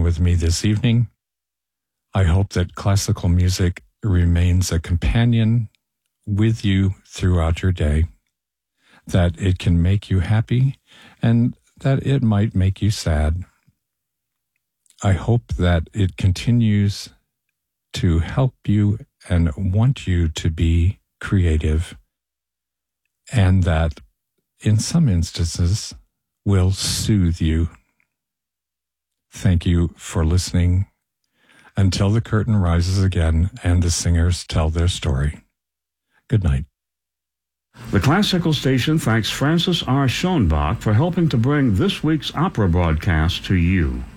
sharing with me this evening. I hope that classical music remains a companion with you throughout your day, that it can make you happy and that it might make you sad. I hope that it continues to help you and want you to be creative, and that in some instances will soothe you. Thank you for listening. Until the curtain rises again and the singers tell their story. Good night. The Classical Station thanks Francis R. Schoenbach for helping to bring this week's opera broadcast to you.